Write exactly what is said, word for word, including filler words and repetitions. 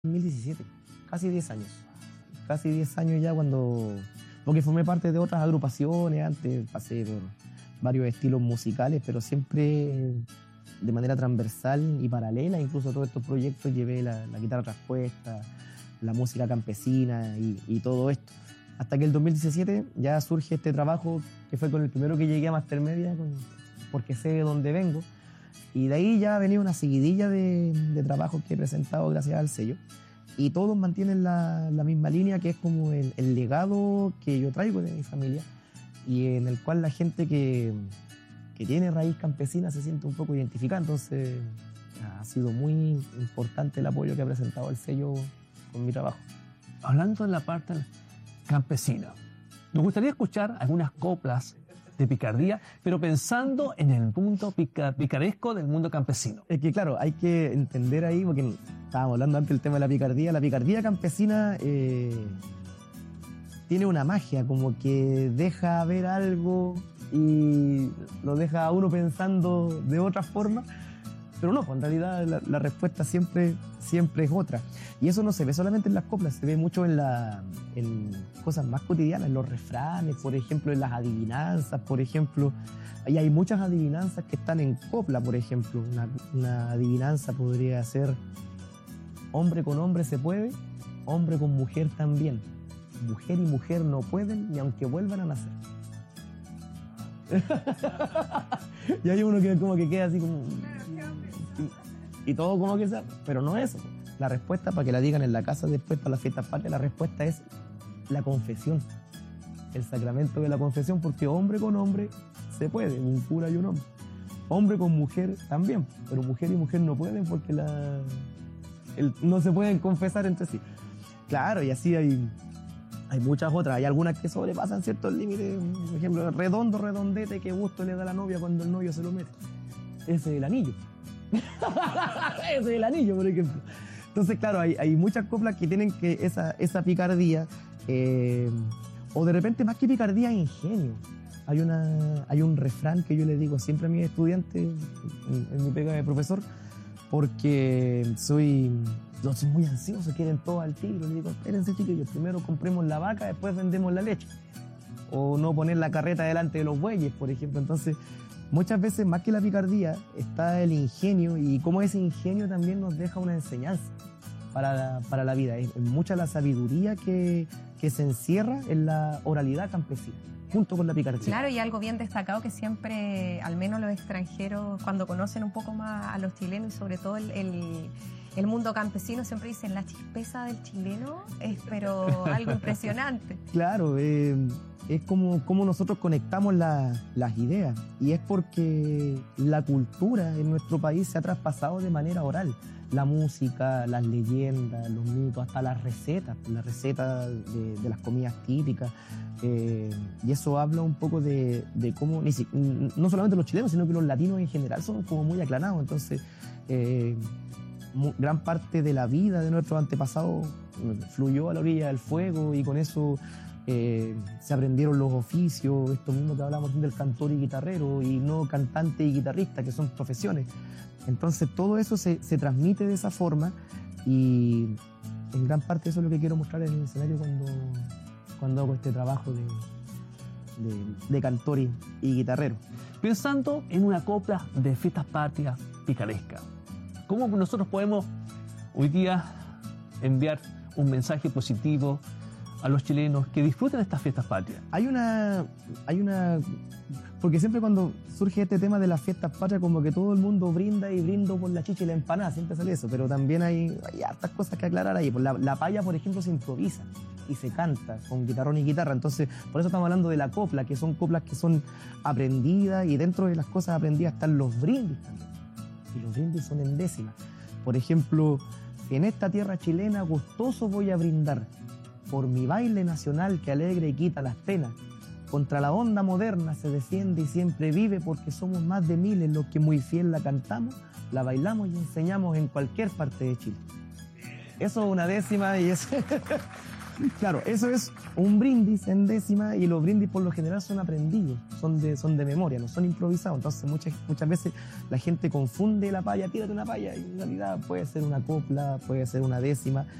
dos mil diecisiete, casi diez años. Casi diez años ya cuando... Porque formé parte de otras agrupaciones antes, pasé por varios estilos musicales, pero siempre de manera transversal y paralela. Incluso a todos estos proyectos llevé la, la guitarra traspuesta, la música campesina y, y todo esto. Hasta que el dos mil diecisiete ya surge este trabajo que fue con el primero que llegué a Mastermedia, con, porque sé de dónde vengo. Y de ahí ya ha venido una seguidilla de, de trabajos que he presentado gracias al sello. Y todos mantienen la, la misma línea, que es como el, el legado que yo traigo de mi familia y en el cual la gente que, que tiene raíz campesina se siente un poco identificada. Entonces ha sido muy importante el apoyo que ha presentado el sello con mi trabajo. Hablando de la parte campesina, nos gustaría escuchar algunas coplas de picardía, pero pensando en el mundo pica, picaresco del mundo campesino. Es que claro, hay que entender ahí, porque estábamos hablando antes del tema de la picardía. La picardía campesina eh, tiene una magia, como que deja ver algo y lo deja a uno pensando de otra forma, pero no, pues en realidad la, la respuesta siempre, siempre es otra. Y eso no se ve solamente en las coplas, se ve mucho en, la, en cosas más cotidianas, en los refranes, por ejemplo, en las adivinanzas, por ejemplo. Y hay muchas adivinanzas que están en copla, por ejemplo. Una, una adivinanza podría ser: hombre con hombre se puede, hombre con mujer también. Mujer y mujer no pueden, ni aunque vuelvan a nacer. Y hay uno que como que queda así como... Y, y todo como que sea, pero no es eso. La respuesta, para que la digan en la casa después para las fiestas patrias, la respuesta es la confesión. El sacramento de la confesión, porque hombre con hombre se puede, un cura y un hombre. Hombre con mujer también, pero mujer y mujer no pueden porque la, el, no se pueden confesar entre sí. Claro, y así hay, hay muchas otras. Hay algunas que sobrepasan ciertos límites. Por ejemplo, redondo, redondete, qué gusto le da a la novia cuando el novio se lo mete. Ese es el anillo. Ese es el anillo, por ejemplo. Entonces, claro, hay, hay muchas coplas que tienen que esa, esa picardía, eh, o de repente más que picardía, ingenio. Hay, una, hay un refrán que yo le digo siempre a mis estudiantes en, en mi pega de profesor, porque soy, yo soy muy ansioso, quieren todo al tiro. Le digo, espérense chiquillos, primero compremos la vaca, después vendemos la leche. O no poner la carreta delante de los bueyes, por ejemplo. Entonces, muchas veces, más que la picardía, está el ingenio, y cómo ese ingenio también nos deja una enseñanza para la, para la vida. Es, es mucha la sabiduría que, que se encierra en la oralidad campesina, junto con la picardía. Claro, y algo bien destacado que siempre, al menos los extranjeros, cuando conocen un poco más a los chilenos y sobre todo el, el, el mundo campesino, siempre dicen la chispeza del chileno es pero algo impresionante. Claro, eh, es como, como nosotros conectamos la, las ideas, y es porque la cultura en nuestro país se ha traspasado de manera oral. La música, las leyendas, los mitos, hasta las recetas, las recetas de, de las comidas típicas. Eh, y eso habla un poco de, de cómo, ni si, no solamente los chilenos, sino que los latinos en general son como muy aclarados. Entonces, eh, mu, gran parte de la vida de nuestros antepasados fluyó a la orilla del fuego, y con eso eh, se aprendieron los oficios, esto mismo que hablamos del cantor y guitarrero, y no cantante y guitarrista, que son profesiones. Entonces todo eso se, se transmite de esa forma, y en gran parte eso es lo que quiero mostrar en el escenario cuando, cuando hago este trabajo de, de, de cantor y, y guitarrero. Pensando en una copla de fiestas patrias picaresca, ¿cómo nosotros podemos hoy día enviar un mensaje positivo a los chilenos que disfruten estas fiestas patrias? Hay una... Hay una porque siempre cuando surge este tema de las fiestas patrias, como que todo el mundo brinda y brindo por la chicha y la empanada, siempre sale eso, pero también hay, hay hartas cosas que aclarar ahí. La, la paya, por ejemplo, se improvisa y se canta con guitarrón y guitarra. Entonces, por eso estamos hablando de la copla, que son coplas que son aprendidas, y dentro de las cosas aprendidas están los brindis también. Y los brindis son en décimas. Por ejemplo, en esta tierra chilena gustoso voy a brindar por mi baile nacional que alegra y quita las penas. Contra la onda moderna se defiende y siempre vive, porque somos más de miles los que muy fiel la cantamos, la bailamos y enseñamos en cualquier parte de Chile. Eso es una décima, y eso... Claro, eso es un brindis en décima y los brindis por lo general son aprendidos, son de, son de memoria, no son improvisados. Entonces muchas, muchas veces la gente confunde la paya, tírate una paya, y en realidad puede ser una copla, puede ser una décima,